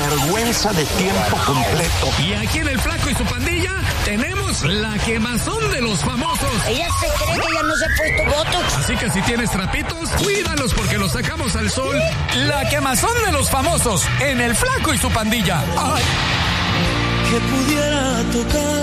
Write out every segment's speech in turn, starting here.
sinvergüenza de tiempo completo. Y aquí en El Flaco y su pandilla tenemos la quemazón de los famosos. Ella se cree que ya no se ha puesto botox. Así que si tienes trapitos, cuídalos porque los sacamos al sol. La quemazón de los famosos en El Flaco y su pandilla. ¡Ay! Que pudiera tocar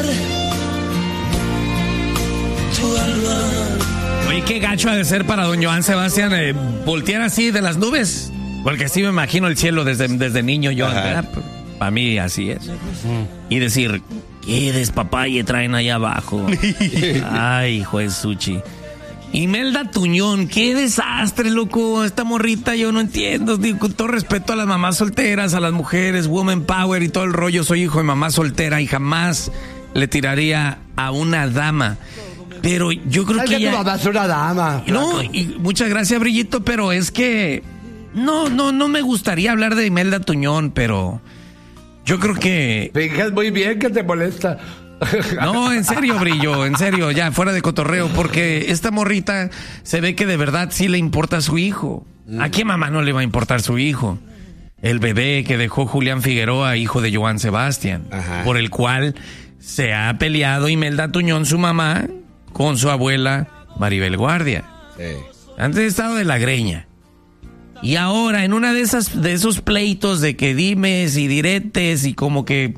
tu alma. Oye, qué gacho ha de ser para don Joan Sebastián voltear así de las nubes. Porque así me imagino el cielo desde niño yo. Para mí así es. Y decir, qué despapalle traen allá abajo. Ay, hijo de Suchi. Imelda Tuñón, qué desastre, loco. Esta morrita yo no entiendo. Digo, con todo respeto a las mamás solteras, a las mujeres, woman power y todo el rollo. Soy hijo de mamá soltera y jamás le tiraría a una dama. Pero yo creo que ella... tu mamá es una dama. No, y muchas gracias, Brillito, pero es que... No me gustaría hablar de Imelda Tuñón, pero... Yo creo que... Fijas muy bien que te molesta. No, en serio, Brillo, en serio, ya, fuera de cotorreo, porque esta morrita se ve que de verdad sí le importa a su hijo. ¿A qué mamá no le va a importar su hijo? El bebé que dejó Julián Figueroa, hijo de Joan Sebastián, por el cual se ha peleado Imelda Tuñón, su mamá, con su abuela Maribel Guardia. Sí. Antes he estado de la greña. Y ahora, en una de esos pleitos de que dimes y diretes y como que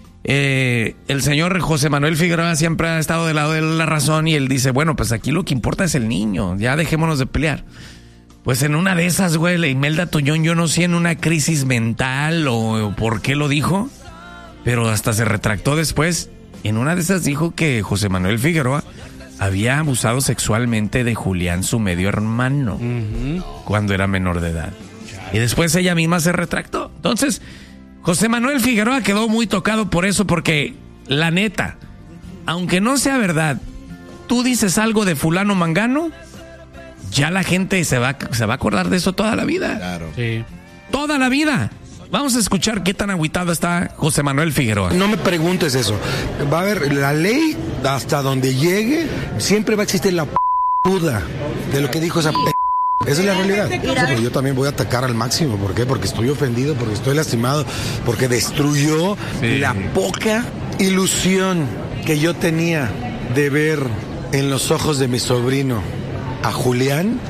el señor José Manuel Figueroa siempre ha estado del lado de la razón y él dice, bueno, pues aquí lo que importa es el niño, ya dejémonos de pelear. Pues en una de esas, güey, la Imelda Tuñón, yo no sé en una crisis mental o por qué lo dijo, pero hasta se retractó después. En una de esas dijo que José Manuel Figueroa había abusado sexualmente de Julián, su medio hermano, cuando era menor de edad. Y después ella misma se retractó. Entonces, José Manuel Figueroa quedó muy tocado por eso, porque la neta, aunque no sea verdad, tú dices algo de fulano mangano, ya la gente se va a acordar de eso toda la vida. Claro. Sí. Toda la vida. Vamos a escuchar qué tan agüitado está José Manuel Figueroa. No me preguntes eso. Va a haber la ley hasta donde llegue, siempre va a existir la duda de lo que dijo esa Esa es la realidad. Pero yo también voy a atacar al máximo. ¿Por qué? Porque estoy ofendido, porque estoy lastimado, porque destruyó la poca ilusión que yo tenía de ver en los ojos de mi sobrino a Julián.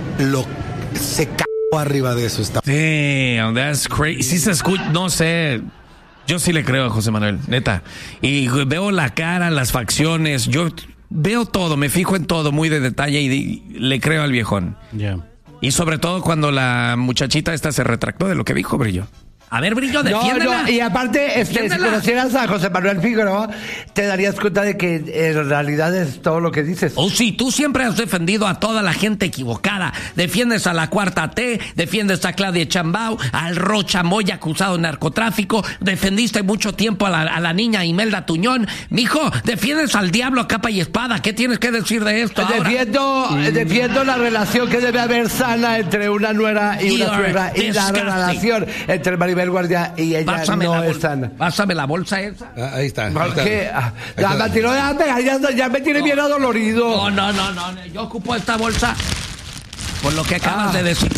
Se cagó arriba de eso. Damn, that's crazy. Sí se escucha, no sé. Yo sí le creo a José Manuel, neta. Y veo la cara, las facciones, yo veo todo, me fijo en todo muy de detalle y le creo al viejón. Y sobre todo cuando la muchachita esta se retractó de lo que dijo, Brillo. A ver, Brillo, defiéndela. No, y aparte, si conocieras a José Manuel Figueroa, te darías cuenta de que en realidad es todo lo que dices. Oh, sí, tú siempre has defendido a toda la gente equivocada. Defiendes a la Cuarta T, defiendes a Claudia Chambao, al Rocha Moya acusado de narcotráfico, defendiste mucho tiempo a la niña Imelda Tuñón. Mijo, defiendes al diablo a capa y espada. ¿Qué tienes que decir de esto ahora? Defiendo la relación que debe haber sana entre una nuera y una suegra, y la relación entre Maribel Guardia y ella. Pásame no es sana. Pásame la bolsa esa. Ahí está. ¿Por qué? Ya me tiene bien adolorido. No. Yo ocupo esta bolsa por lo que acabas de decir.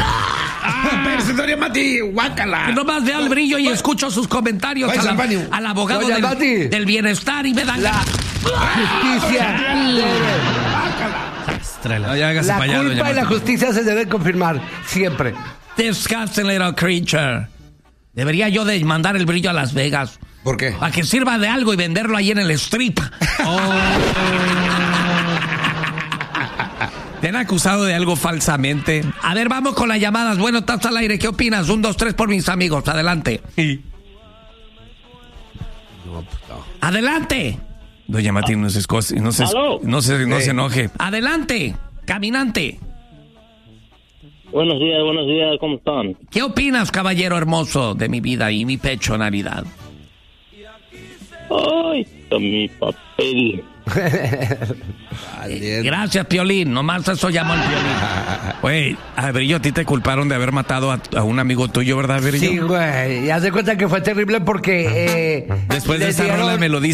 Pero señor Mati, guácala. No más veo al Brillo y escucho sus comentarios al abogado del bienestar y me dan la justicia. La culpa y la justicia se deben confirmar siempre. Disgusting little creature. Debería yo de mandar el Brillo a Las Vegas. ¿Por qué? Para que sirva de algo y venderlo ahí en el strip. Te han acusado de algo falsamente. A ver, vamos con las llamadas. Bueno, estás al aire. ¿Qué opinas? 1, 2, 3 por mis amigos. Adelante. Adelante. Doña Mati, no se enoje. Adelante, caminante. Buenos días, ¿cómo están? ¿Qué opinas, caballero hermoso, de mi vida y mi pecho Navidad? Ay, está mi papel. Gracias, Piolín. Nomás eso llamó el Piolín. Güey, a Brillo, a ti te culparon de haber matado a un amigo tuyo, ¿verdad, Brillo? Sí, güey. Y haz de cuenta que fue terrible porque... después de esa rola me lo dice.